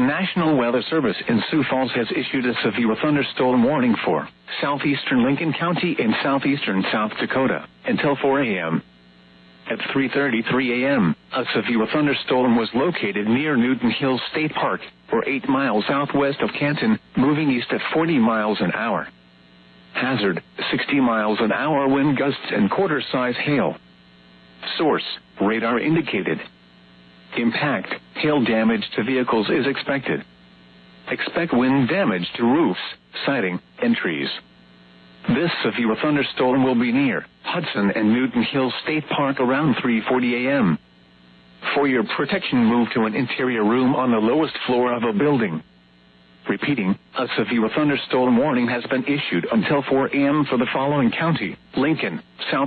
National Weather Service in Sioux Falls has issued a severe thunderstorm warning for southeastern Lincoln County and southeastern South Dakota until 4 a.m. At 3:33 a.m., a severe thunderstorm was located near Newton Hills State Park, or 8 miles southwest of Canton, moving east at 40 miles an hour. Hazard, 60 miles an hour wind gusts and quarter-size hail. Source, radar indicated. Impact, hail damage to vehicles is expected. Expect wind damage to roofs, siding, and trees. This severe thunderstorm will be near Hudson and Newton Hills State Park around 3:40 a.m. For your protection, move to an interior room on the lowest floor of a building. Repeating, a severe thunderstorm warning has been issued until 4 a.m. for the following county: Lincoln, South